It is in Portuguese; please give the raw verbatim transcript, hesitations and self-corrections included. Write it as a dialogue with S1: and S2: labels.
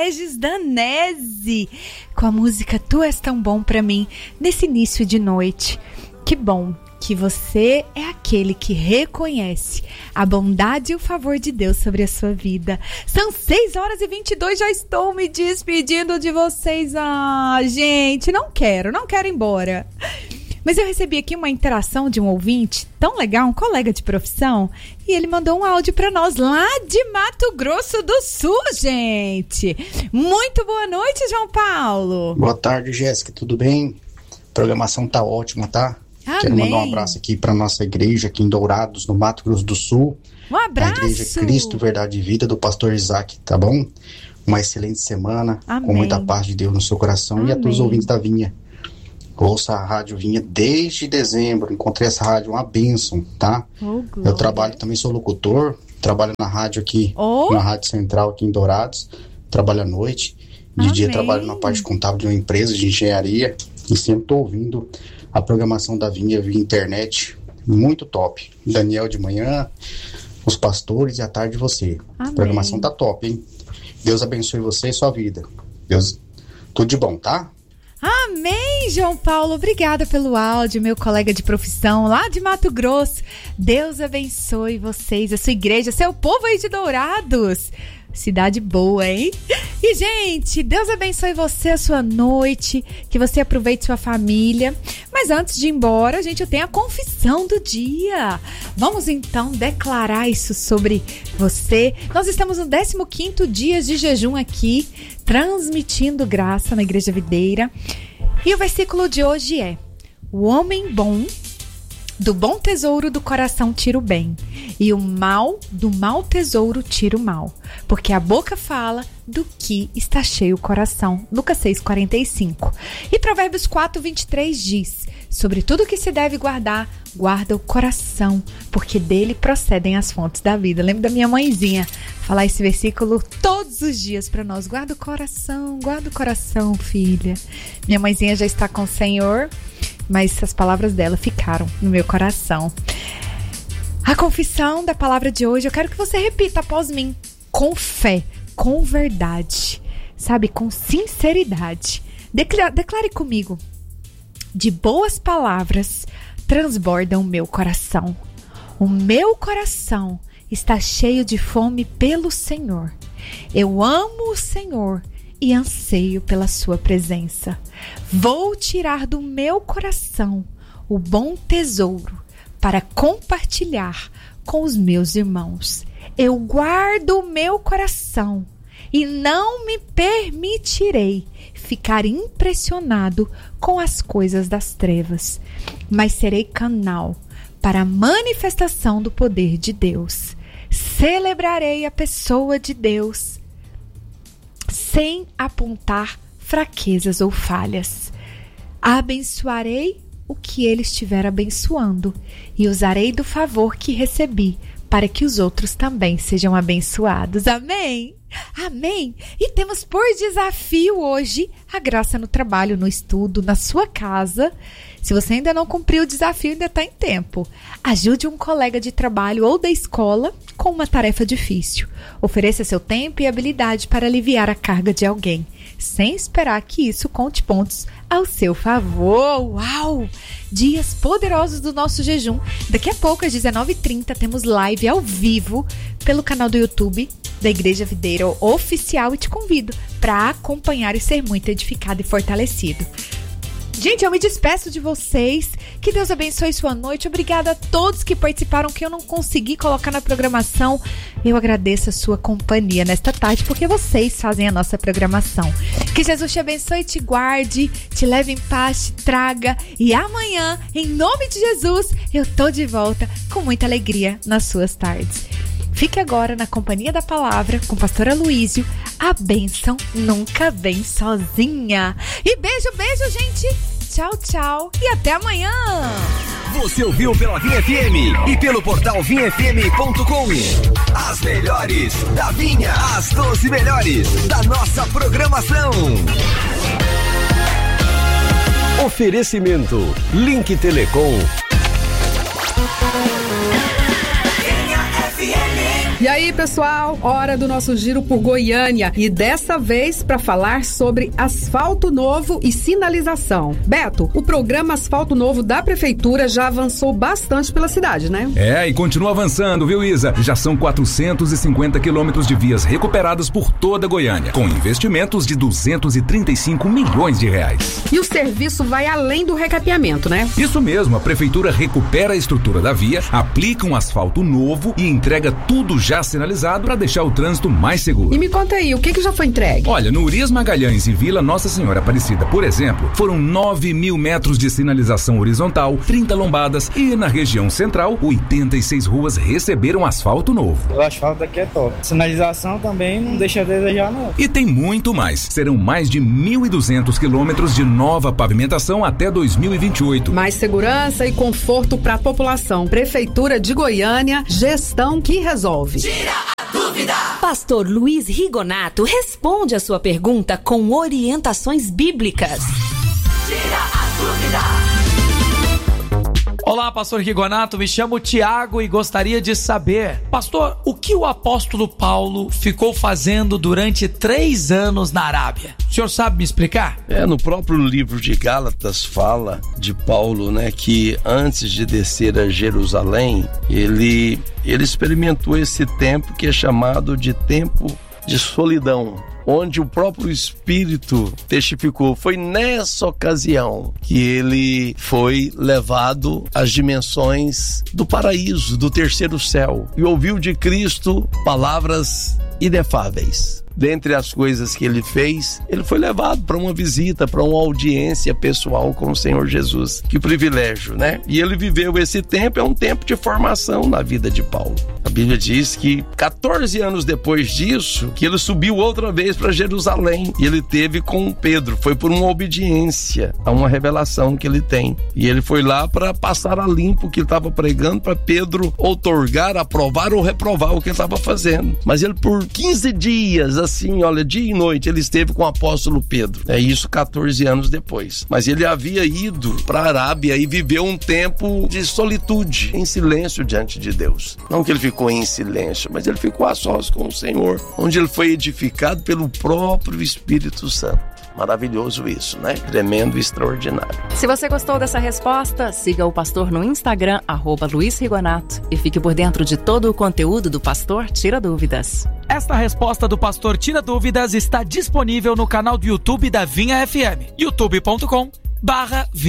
S1: Regis Danese, com a música Tu És Tão Bom Pra Mim, nesse início de noite. Que bom que você é aquele que reconhece a bondade e o favor de Deus sobre a sua vida. São seis horas e vinte e dois, já estou me despedindo de vocês. Ah, gente, não quero, não quero ir embora. Mas eu recebi aqui uma interação de um ouvinte tão legal, um colega de profissão, e ele mandou um áudio para nós lá de Mato Grosso do Sul, gente. Muito boa noite, João Paulo.
S2: Boa tarde, Jéssica, tudo bem? A programação tá ótima, tá?
S1: Amém.
S2: Quero mandar um abraço aqui para nossa igreja aqui em Dourados, no Mato Grosso do Sul.
S1: Um abraço.
S2: A igreja Cristo, Verdade e Vida, do pastor Isaac, tá bom? Uma excelente semana,
S1: Amém.
S2: Com muita paz de Deus no seu coração.
S1: Amém.
S2: E a todos os ouvintes da Vinha. Ouça a Rádio Vinha desde dezembro, encontrei essa rádio uma bênção, tá?
S1: Oh,
S2: eu trabalho, também sou locutor, trabalho na rádio aqui,
S1: oh.
S2: na Rádio Central aqui em Dourados, trabalho à noite, de
S1: Amém.
S2: Dia trabalho na parte contábil de uma empresa de engenharia e sempre estou ouvindo a programação da Vinha via internet, muito top. Daniel de manhã, os pastores e à tarde você.
S1: Amém.
S2: A programação tá top, hein? Deus abençoe você e sua vida. Deus, tudo de bom, tá?
S1: Amém, João Paulo. Obrigada pelo áudio, meu colega de profissão lá de Mato Grosso. Deus abençoe vocês, a sua igreja, seu povo aí de Dourados. Cidade boa, hein? E, gente, Deus abençoe você, a sua noite, que você aproveite sua família. Mas antes de ir embora, gente, eu tenho a confissão do dia. Vamos, então, declarar isso sobre você. Nós estamos no décimo quinto dia de jejum aqui, transmitindo graça na Igreja Videira. E o versículo de hoje é: o homem bom do bom tesouro do coração tira o bem, e o mal do mau tesouro tira o mal, porque a boca fala do que está cheio o coração. Lucas seis, quarenta e cinco. E Provérbios quatro, vinte e três diz: sobre tudo que se deve guardar, guarda o coração, porque dele procedem as fontes da vida. Lembro da minha mãezinha falar esse versículo todos os dias para nós: guarda o coração, guarda o coração, filha. Minha mãezinha já está com o Senhor, mas as palavras dela ficaram no meu coração. A confissão da palavra de hoje, eu quero que você repita após mim, com fé, com verdade, sabe, com sinceridade. Declare, declare comigo: de boas palavras transborda o meu coração. O meu coração está cheio de fome pelo Senhor. Eu amo o Senhor e anseio pela sua presença. Vou tirar do meu coração o bom tesouro para compartilhar com os meus irmãos. Eu guardo o meu coração e não me permitirei ficar impressionado com as coisas das trevas, mas serei canal para a manifestação do poder de Deus. Celebrarei a pessoa de Deus sem apontar fraquezas ou falhas. Abençoarei o que ele estiver abençoando e usarei do favor que recebi para que os outros também sejam abençoados. Amém? Amém? E temos por desafio hoje a graça no trabalho, no estudo, na sua casa. Se você ainda não cumpriu o desafio, ainda está em tempo. Ajude um colega de trabalho ou da escola com uma tarefa difícil. Ofereça seu tempo e habilidade para aliviar a carga de alguém, sem esperar que isso conte pontos ao seu favor. Uau! Dias poderosos do nosso jejum. Daqui a pouco, às dezenove e trinta, temos live ao vivo pelo canal do YouTube da Igreja Videira Oficial e te convido para acompanhar e ser muito edificado e fortalecido. Gente, eu me despeço de vocês. Que Deus abençoe sua noite. Obrigada a todos que participaram, que eu não consegui colocar na programação. Eu agradeço a sua companhia nesta tarde, porque vocês fazem a nossa programação. Que Jesus te abençoe, te guarde, te leve em paz, te traga. E amanhã, em nome de Jesus, eu tô de volta com muita alegria nas suas tardes. Fique agora na companhia da palavra com o pastor Aloísio. A bênção nunca vem sozinha. E beijo, beijo, gente. Tchau, tchau e até amanhã.
S3: Você ouviu pela Vinha F M e pelo portal vinha f m ponto com. As melhores da Vinha, as doze melhores da nossa programação. Oferecimento Link Telecom.
S4: Vinha F M. E aí, pessoal, hora do nosso giro por Goiânia e dessa vez para falar sobre asfalto novo e sinalização. Beto, o programa Asfalto Novo da Prefeitura já avançou bastante pela cidade, né?
S5: É, e continua avançando, viu, Isa? Já são quatrocentos e cinquenta quilômetros de vias recuperadas por toda Goiânia, com investimentos de duzentos e trinta e cinco milhões de reais.
S4: E o serviço vai além do recapeamento, né?
S5: Isso mesmo, a Prefeitura recupera a estrutura da via, aplica um asfalto novo e entrega tudo já sinalizado para deixar o trânsito mais seguro.
S4: E me conta aí, o que, que já foi entregue?
S5: Olha, no Urias Magalhães e Vila Nossa Senhora Aparecida, por exemplo, foram nove mil metros de sinalização horizontal, trinta lombadas e na região central, oitenta e seis ruas receberam asfalto novo.
S6: O asfalto aqui é top. Sinalização também não deixa a desejar, não.
S5: E tem muito mais. Serão mais de mil e duzentos quilômetros de nova pavimentação até dois mil e vinte e oito.
S4: Mais segurança e conforto para a população. Prefeitura de Goiânia, gestão que resolve.
S7: Tira a dúvida! Pastor Luiz Rigonato responde a sua pergunta com orientações bíblicas. Tira a dúvida!
S8: Olá, pastor Rigonato, me chamo Tiago e gostaria de saber, pastor, o que o apóstolo Paulo ficou fazendo durante três anos na Arábia? O senhor sabe me explicar?
S9: É, no próprio livro de Gálatas fala de Paulo, né, que antes de descer a Jerusalém, ele, ele experimentou esse tempo que é chamado de tempo de solidão, onde o próprio Espírito testificou. Foi nessa ocasião que ele foi levado às dimensões do paraíso, do terceiro céu, e ouviu de Cristo palavras inefáveis. Dentre as coisas que ele fez, ele foi levado para uma visita, para uma audiência pessoal com o Senhor Jesus. Que privilégio, né? E ele viveu esse tempo, é um tempo de formação na vida de Paulo. A Bíblia diz que quatorze anos depois disso, que ele subiu outra vez para Jerusalém e ele teve com Pedro. Foi por uma obediência a uma revelação que ele tem. E ele foi lá para passar a limpo o que ele estava pregando, para Pedro outorgar, aprovar ou reprovar o que ele estava fazendo. Mas ele por quinze dias, assim, olha, dia e noite, ele esteve com o apóstolo Pedro. É isso quatorze anos depois. Mas ele havia ido para a Arábia e viveu um tempo de solitude, em silêncio diante de Deus. Não que ele ficou em silêncio, mas ele ficou a sós com o Senhor, onde ele foi edificado pelo próprio Espírito Santo. Maravilhoso isso, né? Tremendo e extraordinário.
S7: Se você gostou dessa resposta, siga o pastor no Instagram, arroba Luiz Rigonato, e fique por dentro de todo o conteúdo do Pastor Tira Dúvidas.
S8: Esta resposta do Pastor Tira Dúvidas está disponível no canal do YouTube da Vinha F M, youtube ponto com barra